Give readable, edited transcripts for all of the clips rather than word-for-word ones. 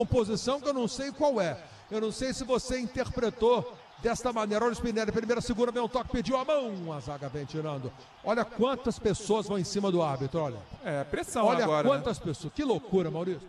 composição que eu não sei qual é. Eu não sei se você interpretou desta maneira. Olha o Spinelli, primeira segura, vem um toque, pediu a mão, a zaga vem tirando. Olha quantas pessoas vão em cima do árbitro, olha. Pressão olha agora. Olha quantas pessoas, que loucura, Maurício.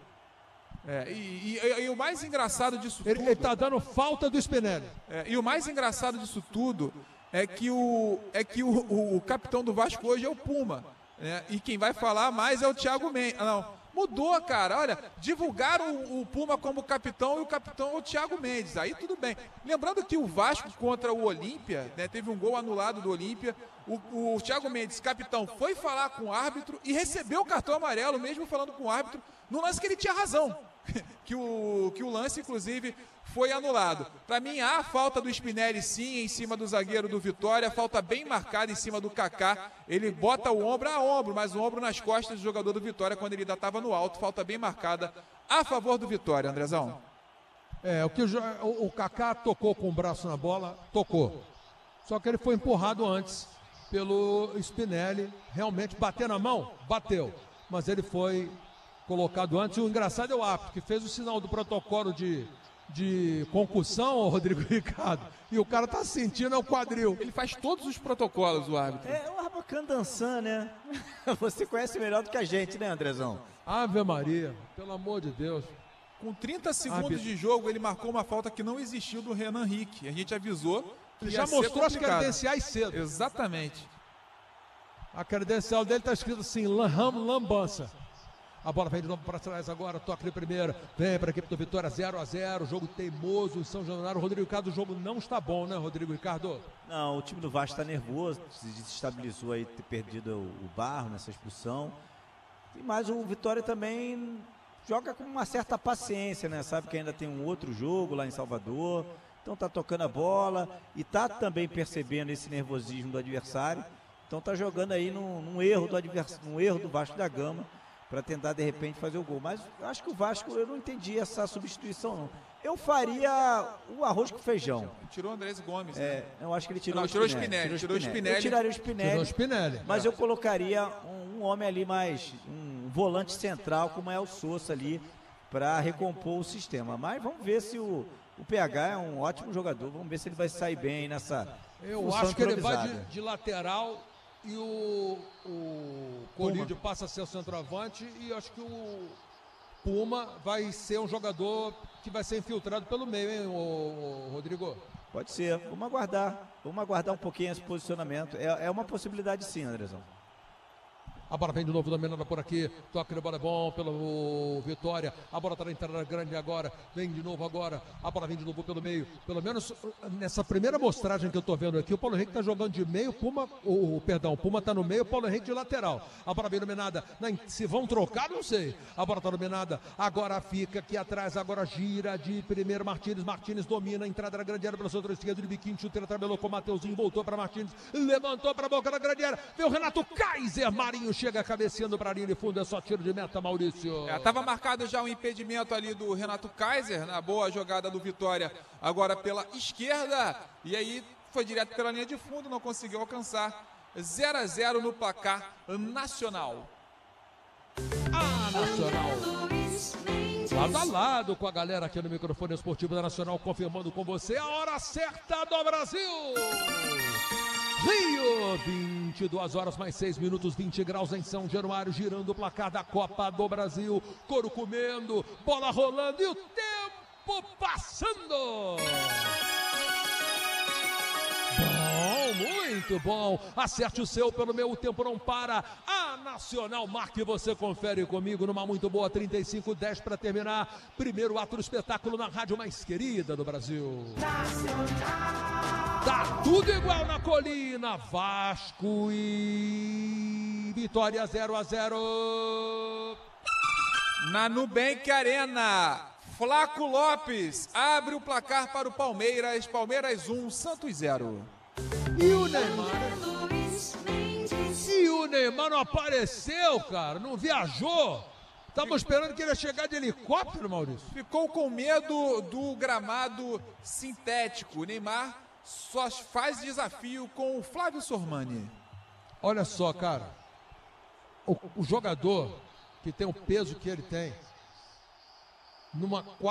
E o mais engraçado disso tudo... Ele tá dando falta do Spinelli. E o mais engraçado disso tudo é que o capitão do Vasco hoje é o Puma. Né? E quem vai falar mais é o Thiago Mendes. Mudou, cara. Olha, divulgaram o Puma como capitão e o capitão é o Thiago Mendes. Aí tudo bem. Lembrando que o Vasco contra o Olímpia, né, teve um gol anulado do Olímpia. O Thiago Mendes, capitão, foi falar com o árbitro e recebeu o cartão amarelo, mesmo falando com o árbitro, no lance que ele tinha razão. que o lance, inclusive, foi anulado. Para mim, há falta do Spinelli, sim, em cima do zagueiro do Vitória, falta bem marcada em cima do Kaká. Ele bota o ombro a ombro, mas o ombro nas costas do jogador do Vitória quando ele ainda estava no alto. Falta bem marcada a favor do Vitória, Andrezão. O Kaká tocou com o braço na bola, tocou. Só que ele foi empurrado antes pelo Spinelli. Realmente, bater na mão? Bateu. Mas ele foi colocado antes. O engraçado é o árbitro, que fez o sinal do protocolo de concussão, Rodrigo Ricardo, e o cara tá sentindo o quadril. Ele faz todos os protocolos, o árbitro. O Arbacan dançando, né? Você conhece melhor do que a gente, né, Andrezão? Ave Maria, pelo amor de Deus. Com 30 segundos de jogo, ele marcou uma falta que não existiu do Renan Rick. A gente avisou. Ele já mostrou as credenciais cedo. Exatamente. A credencial dele tá escrito assim, lambança. A bola vem de novo para trás agora, toque de primeira, vem para a equipe do Vitória, 0-0, jogo teimoso em São Januário. Rodrigo Ricardo, o jogo não está bom, né, Rodrigo Ricardo? Não, o time do Vasco está nervoso, se desestabilizou aí, ter perdido o Barro nessa expulsão. Mas o Vitória também joga com uma certa paciência, né? Sabe que ainda tem um outro jogo lá em Salvador, então tá tocando a bola e tá também percebendo esse nervosismo do adversário. Então tá jogando aí num erro do adversário, num erro do Vasco da Gama, para tentar de repente fazer o gol. Mas eu acho que o Vasco, eu não entendi essa substituição não. Eu faria o arroz com feijão. Tirou o Andrés Gomes, né? Eu acho que ele tirou o Spinelli. Eu tiraria o Spinelli. Tirou o Spinelli. Mas eu colocaria um homem ali mais, um volante central, como é o Sousa ali, para recompor o sistema. Mas vamos ver se o PH é um ótimo jogador. Vamos ver se ele vai sair bem nessa Eu acho que ele vai de lateral e o Colídio passa a ser o centroavante e acho que o Puma vai ser um jogador que vai ser infiltrado pelo meio, hein, o Rodrigo? Pode ser, vamos aguardar um pouquinho esse posicionamento, é uma possibilidade sim, Andrezão. A bola vem de novo dominada por aqui. Toque de bola é bom pelo Vitória. A bola está na entrada grande agora. Vem de novo agora. A bola vem de novo pelo meio. Pelo menos nessa primeira mostragem que eu estou vendo aqui, o Paulo Henrique está jogando de meio. O Puma está no meio, o Paulo Henrique de lateral. A bola vem dominada. Se vão trocar, não sei. A bola está dominada. Agora fica aqui atrás. Agora gira de primeiro Martínez. Martínez domina a entrada da grande área pelo setor esquerdo de biquinho. Chuteira tabelou com o Mateuzinho. Voltou para Martínez. Levantou para a boca da grande área. Veio o Renato Kaiser. Marinho chega cabeceando para a linha de fundo, é só tiro de meta, Maurício. Estava marcado já um impedimento ali do Renato Kaiser, na boa jogada do Vitória, agora pela esquerda, e aí foi direto pela linha de fundo, não conseguiu alcançar. 0-0 no placar nacional. Nacional. Lado a lado com a galera aqui no microfone esportivo da Nacional, confirmando com você a hora certa do Brasil. Rio, 22 horas mais 6 minutos, 20 graus em São Januário, girando o placar da Copa do Brasil, couro comendo, bola rolando e o tempo passando. Bom, muito bom, acerte o seu pelo meu, o tempo não para. A Nacional marca e você confere comigo numa muito boa 35-10 para terminar. Primeiro ato do espetáculo na rádio mais querida do Brasil. Tá tudo igual na colina. Vasco e Vitória 0-0. Na Nubank Arena, Flaco Lopes abre o placar para o Palmeiras. Palmeiras 1, Santos 0. E o Neymar? E o Neymar não apareceu, cara. Não viajou. Estamos esperando que ele ia chegar de helicóptero, Maurício. Ficou com medo do gramado sintético. O Neymar só faz desafio com o Flávio Sormani. Olha só, cara. O jogador que tem o peso que ele tem, numa